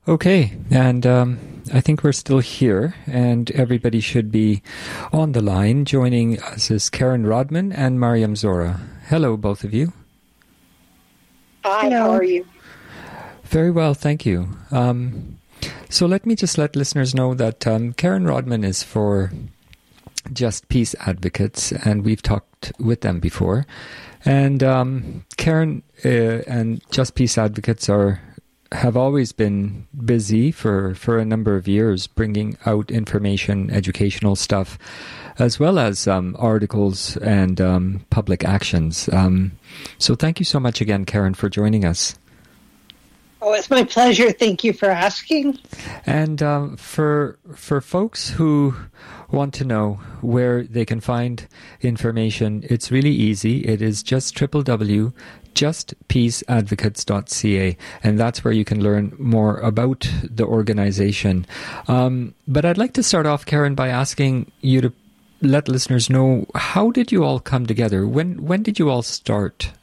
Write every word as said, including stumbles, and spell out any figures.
Okay, and um, I think we're still here, and everybody should be on the line. Joining us is Karen Rodman and Mariam Zora. Hello, both of you. Hi, Hello. How are you? Very well, thank you. Um, so let me just let listeners know that um, Karen Rodman is for Just Peace Advocates, and we've talked with them before. And um, Karen uh, and Just Peace Advocates are have always been busy for, for a number of years bringing out information, educational stuff, as well as um, articles and um, public actions. Um, so thank you so much again, Karen, for joining us. Oh, it's my pleasure. Thank you for asking. And um, for for folks who want to know where they can find information, it's really easy. It is just w w w dot just peace advocates dot c a, and that's where you can learn more about the organization. Um, but I'd like to start off, Karen, by asking you to let listeners know, how did you all come together? When when did you all start